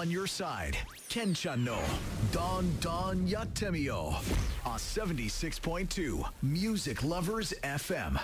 on your side. Ken-chan no Don Don Yattemiyo on 76.2 Music Lovers FM.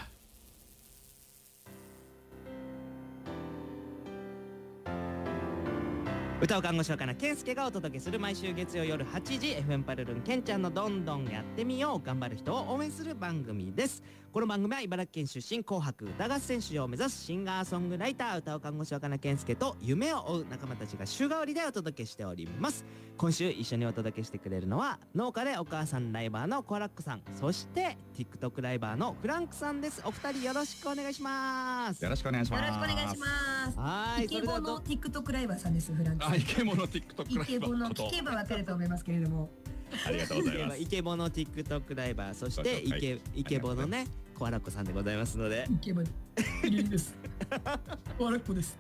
歌う看護師若菜健介がお届けする毎週月曜夜8時 FM パルルンケンちゃんのどんどんやってみよう、頑張る人を応援する番組です。この番組は茨城県出身、紅白歌合戦出場を目指すシンガーソングライター歌う看護師若菜健介と夢を追う仲間たちが週替わりでお届けしております。今週一緒にお届けしてくれるのは農家でお母さんライバーのコアラックさん、そして TikTok ライバーのフランクさんです。お二人よろしくお願いします。 よろしくお願いします。 よろしくお願いします。 はい、 イケボの TikTok ライバーさんです、フランクさん。 イケボの TikTok ライバーのこと。 聞けばわかると思いますけれども。 ありがとうございます。 イケボの TikTok ライバー、そしてイケボのねコアラッコさんでございますので。 イケボでいいです。コアラッコです。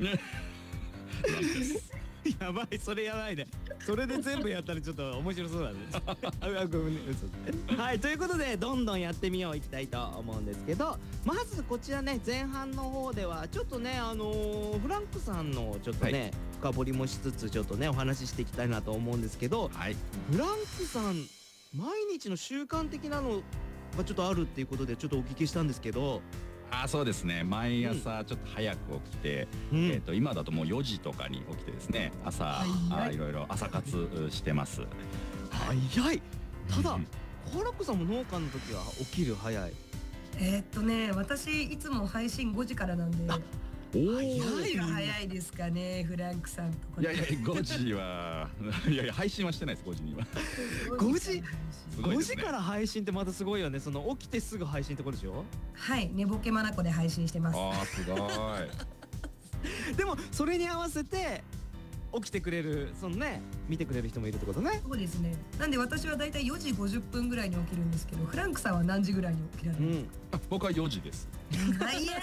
やばい、それやばいね。それで全部やったらちょっと面白そうだね。ごめんね、嘘。はい、ということでどんどんやってみよういきたいと思うんですけど、まずこちらね、前半の方ではちょっとねフランクさんのちょっとね、深掘りもしつつちょっとねお話ししていきたいなと思うんですけど、 はい。 フランクさん毎日の習慣的なのがちょっとあるっていうことでちょっとお聞きしたんですけど。 そうですね。毎朝ちょっと早く起きて、今だともう4時とかに起きてですね、朝いろいろ朝活してます。 早い。ただコアラッコさんも農家の時は起きる早い。 私いつも配信5時からなんで。早いは早いですかね、フランクさんとこ。 いや5時はいや配信はしてないです。5時には。 5時から配信ってまたすごいよね。その起きてすぐ配信ってことでしょ。 はい、寝ぼけまなこで配信してます。 すごい。 でもそれに合わせて起きてくれる、そのね、見てくれる人もいるってことね。 そうですね。なんで私はだいたい4時50分ぐらいに起きるんですけど、フランクさんは何時ぐらいに起きられるんですか。 僕は4時です。 早い。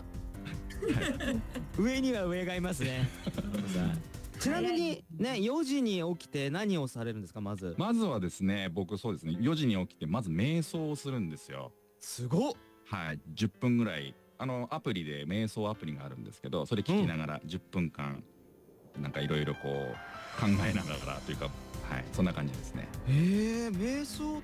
上には上がいますね。ちなみにね、4時に起きて何をされるんですか。まずはですね、僕そうですね、4時に起きてまず瞑想をするんですよ。 すごっ。 はい、10分ぐらいアプリで瞑想アプリがあるんですけど、それ聞きながら10分間なんかいろいろこう考えながらというか、はい、そんな感じですね。 瞑想って、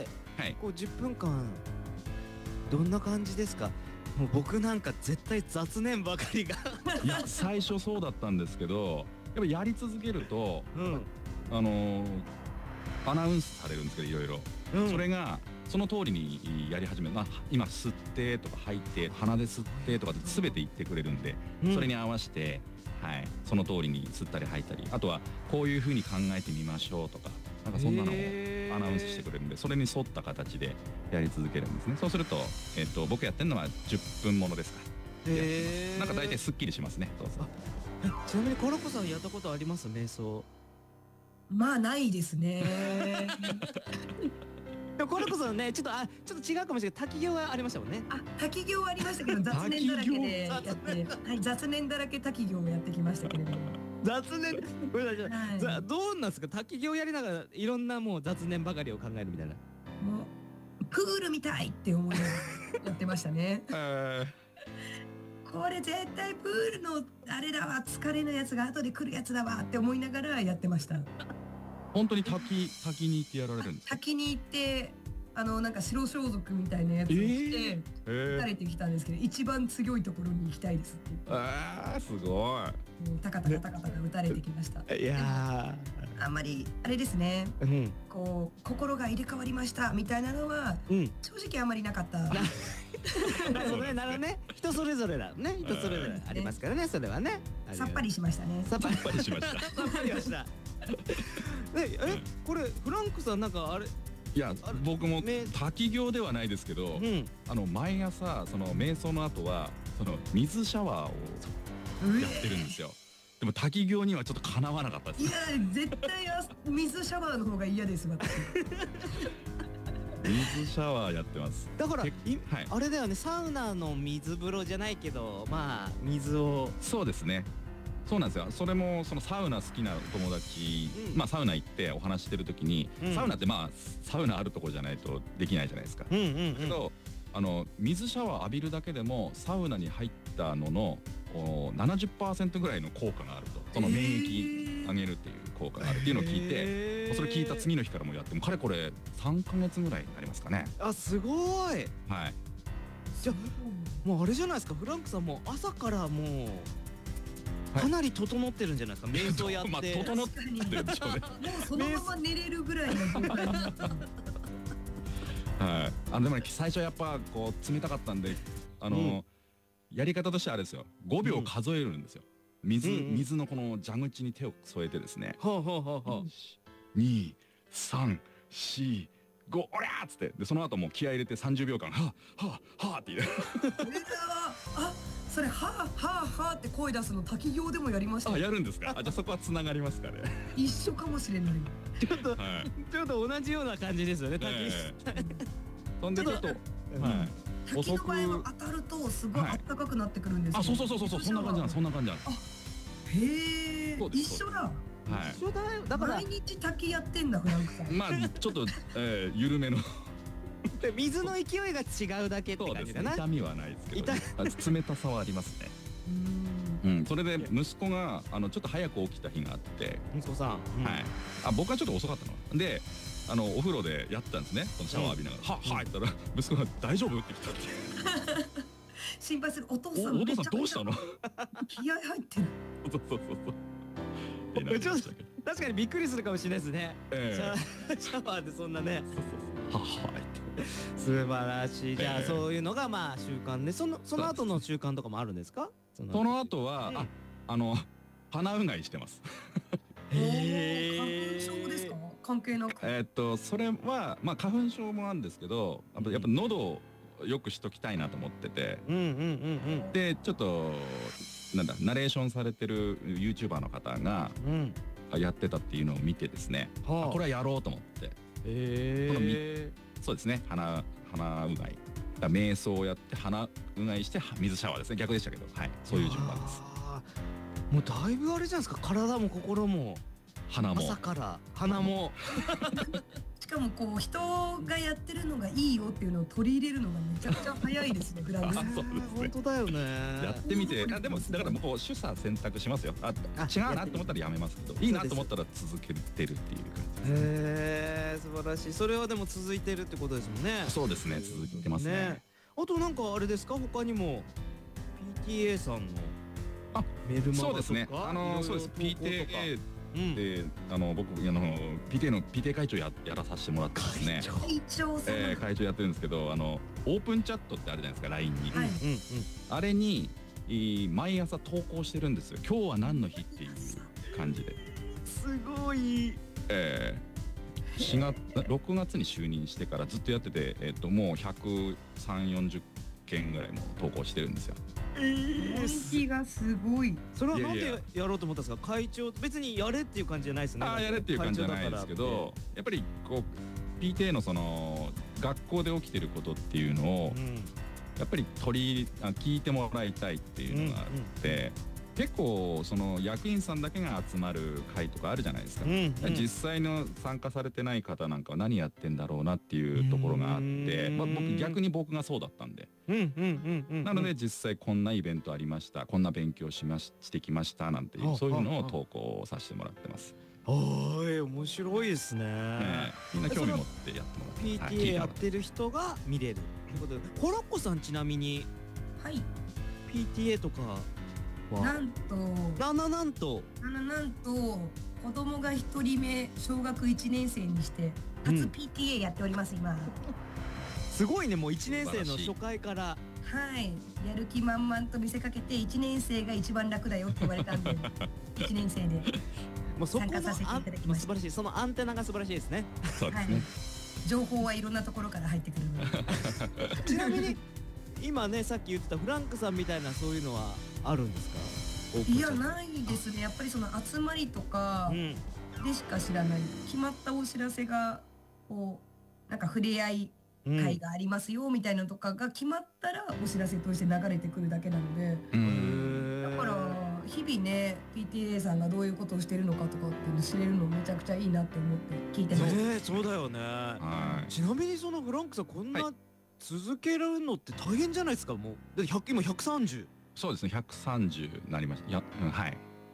こう10分間どんな感じですか。もう僕なんか絶対雑念ばかりが。 いや、最初そうだったんですけど、やっぱやり続けると、アナウンスされるんですけど、いろいろ、それがその通りにやり始める。今吸ってとか吐いて、鼻で吸ってとかで全て言ってくれるんで、それに合わせて、はい、その通りに吸ったり吐いたり、あとはこういう風に考えてみましょうとか、なんかそんなのをアナウンスしてくれるんで、それに沿った形でやり続けるんですね。そうすると、僕やってるのは10分ものですから。なんか大体すっきりしますね。どうぞ。 ちなみにコアラッコさんやったことあります？瞑想。 まあないですね。 コアラッコさんね、ちょっと違うかもしれない。滝行はありましたもんね。 滝行はありましたけど、雑念だらけでやって、雑念だらけ滝行をやってきましたけれども。 雑念、どうなんですか。滝行やりながらいろんなもう雑念ばかりを考えるみたいな。 もうプールみたいって思いながらやってましたね。これ絶対プールのあれだわ、疲れのやつが後で来るやつだわって思いながらやってました。 本当に滝に行ってやられるんですか。 滝に行ってなんか白装束みたいなやつを着て撃たれてきたんですけど、一番強いところに行きたいですって言って。 すごい。 タカタカ撃たれてきました。 いやあんまりあれですね、こう心が入れ替わりましたみたいなのは正直あんまりなかった。 なるほどね。人それぞれだね。人それぞれありますからね。それはね。 さっぱりしましたね。 さっぱりしました。さっぱりした。これフランクさんなんかあれ。 いや、僕も滝行ではないですけど、毎朝その瞑想の後はその水シャワーをやってるんですよ。でも滝行にはちょっとかなわなかったです。 いや、絶対水シャワーの方が嫌です、私。 水シャワーやってます。 だからあれだよね、サウナの水風呂じゃないけど、まあ水を。 そうですね。そうなんですよ。それもそのサウナ好きな友達、サウナ行ってお話してる時に、サウナってサウナあるとこじゃないとできないじゃないですか。だけど水シャワー浴びるだけでもサウナに入ったのの70% ぐらいの効果があると。その免疫上げるっていう効果があるっていうのを聞いて、それ聞いた次の日からもやってもかれこれ3ヶ月ぐらいになりますかね。 あ、すごい。 はい。 じゃあもうあれじゃないですか、フランクさんも朝からもうはいかなり整ってるんじゃないですか、瞑想やって。 まあ整ってるんでしょうね。 もうそのまま寝れるぐらいの状態になってる。 はい。でもね、最初やっぱこう冷たかったんで、やり方としてはあれですよ。5秒数えるんですよ。水のこの蛇口に手を添えてですね。 ほうほうほうほう。 2、3、4、5、おりゃーっつって、でその後もう気合い入れて30秒間、はあはあはあって言う。 あ、それはあはあはあって声出すの滝行でもやりました。 あ、やるんですか。じゃあそこはつながりますかね。 一緒かもしれない。 ちょっと、 はい。 ちょっと同じような感じですよね、滝。 そんでちょっと、はい。 滝の場合は当たるとすごい暖かくなってくるんですよ。 あ、そうそんな感じなん、そんな感じなん。 へえ、一緒だ。 はい。 一緒だよ。だから毎日滝やってんだ、フランクさん。 まあちょっと緩めの。 水の勢いが違うだけって感じだな。 痛みはないですけど、冷たさはありますね。それで息子がちょっと早く起きた日があって、 息子さん、はい。 僕はちょっと遅かったので、お風呂でやってたんですね。そのシャワー浴びながら、はっはっ言ったら息子が大丈夫って来たって。 心配するお父さん。 お父さんどうしたの？ 気合入ってる。 そう。 確かにびっくりするかもしれないですね。シャワーでそんなね。 はっはって。 素晴らしい。じゃあそういうのがまあ習慣で、その後の習慣とかもあるんですか？ その後は鼻うがいしてます。 へえ。花粉症ですか？関係なく。 それはまあ花粉症もあるんですけど、やっぱ喉をよくしときたいなと思ってて、でちょっとナレーションされてる YouTuber の方がやってたっていうのを見てですね、これはやろうと思って、そうですね、鼻うがい、瞑想をやって鼻うがいして水シャワーですね。逆でしたけど、はい、そういう順番です。 もうだいぶあれじゃないですか、体も心も鼻も朝から鼻も。 しかもこう人がやってるのがいいよっていうのを取り入れるのがめちゃくちゃ早いですね、フランクさん。 本当だよね。 やってみて、でもだからもう取捨選択しますよ。違うなと思ったらやめますけど、いいなと思ったら続けてるっていう感じです。 へえ、素晴らしい。それはでも続いてるってことですもんね。 そうですね、続いてますね。 あとなんかあれですか、他にも PTA さんのメルマガとか。 そうですね。そうです。PTAで僕PTA 会長やらさせてもらってですね。会長やってるんですけど、オープンチャットってあるじゃないですか、 LINE に。あれに毎朝投稿してるんですよ。今日は何の日っていう感じで。 すごい。 6月に就任してからずっとやってて、もう130、40件ぐらいも投稿してるんですよ。 人気がすごい。 それはなんでやろうと思ったんですか？会長、別にやれっていう感じじゃないですね。 やれっていう感じじゃないですけど、やっぱりこう PTA のその学校で起きてることっていうのをやっぱり聞いてもらいたいっていうのがあって、結構その役員さんだけが集まる会とかあるじゃないですか。実際の参加されてない方なんかは何やってんだろうなっていうところがあって、逆に僕がそうだったんで、なので実際こんなイベントありました、こんな勉強してきましたなんていう、そういうのを投稿させてもらってます。 面白いですね。 みんな興味持ってやってもらって、 PTA やってる人が見れるということで、コロッコさんちなみに PTA とかなんと子供が1人目小学1年生にして初 PTA やっております、今。 すごいね、もう1年生の初回から。 はい、やる気満々と見せかけて、1年生が一番楽だよって言われたんで1年生で参加させていただきました。 素晴らしい。そのアンテナが素晴らしいですね。 そうですね。 情報はいろんなところから入ってくるので。 ちなみに今ね、さっき言ってたフランクさんみたいなそういうのはあるんですか？ いや、ないですね。やっぱりその集まりとかでしか知らない。決まったお知らせがこうなんか触れ合い会がありますよみたいなのとかが決まったらお知らせとして流れてくるだけなので、だから日々ね PTA さんがどういうことをしてるのかとかっていうの知れるのめちゃくちゃいいなって思って聞いてます。 そうだよね。ちなみにそのフランクさん、こんな続けるのって大変じゃないですか？もうだって今130。 そうですね、130なりました。はい。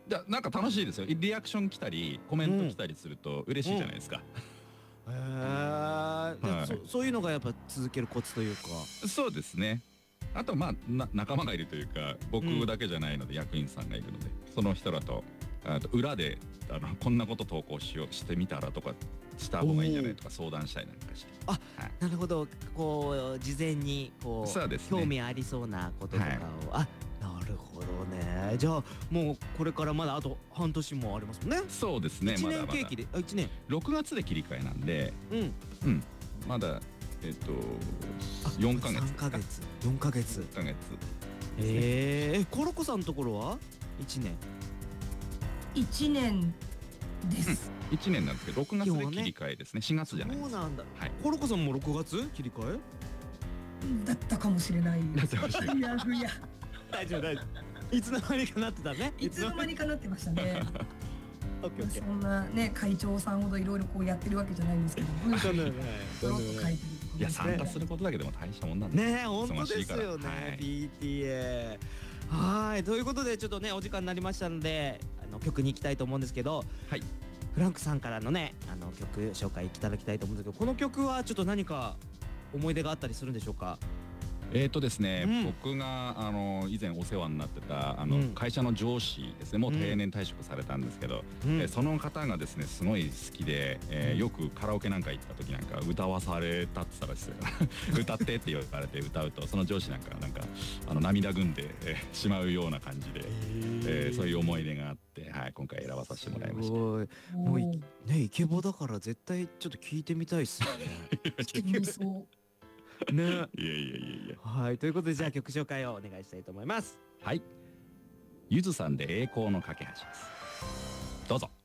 じゃなんか楽しいですよ。リアクション来たりコメント来たりすると嬉しいじゃないですか。 へえ。そういうのがやっぱ続けるコツというか。 そうですね。あとまあ仲間がいるというか、僕だけじゃないので役員さんがいるので、その人らと裏でこんなこと投稿してみたらとかした方がいいんじゃないとか相談したりなんかして。 あ、なるほど。こう事前にこうそうですね、 興味ありそうなこととかを、なるほどね。じゃあもうこれからまだあと半年もありますもんね。 そうですね。 1年契機で1年。 6月で切り替えなんで、まだ4ヶ月。 3ヶ月。4ヶ月。 1ヶ月。 コロコさんのところは1年。 1年です。 1年なんですけど、6月で切り替えですね。4月じゃないです。 そうなんだ。コロコさんも6月切り替えだったかもしれない。 だったかもしれない。 いや大丈夫大丈夫。いつの間にかなってたね。 いつの間にかなってましたね。 オッケーオッケー。 そんなね、会長さんほどいろいろこうやってるわけじゃないんですけど、文章にドロッと書いてるところですね。 いや、参加することだけでも大したもんなんでね。本当ですよね。PTA。はい、ということでちょっとねお時間になりましたので曲に行きたいと思うんですけど、フランクさんからのね曲紹介いただきたいと思うんですけど、この曲はちょっと何か思い出があったりするんでしょうか？ ですね、僕が以前お世話になってた会社の上司ですね、もう定年退職されたんですけど、その方がですねすごい好きで、よくカラオケなんか行った時なんか歌わされたって言ったらですよ歌ってって言われて歌うと、その上司なんか涙ぐんでしまうような感じで、そういう思い出があって、今回選ばさせてもらいました。 もうね、イケボだから絶対ちょっと聞いてみたいっすよね。 聞いてみそうね。 いや。 はい、ということでじゃあ曲紹介をお願いしたいと思います。 はい、ゆずさんで栄光の架け橋です。どうぞ。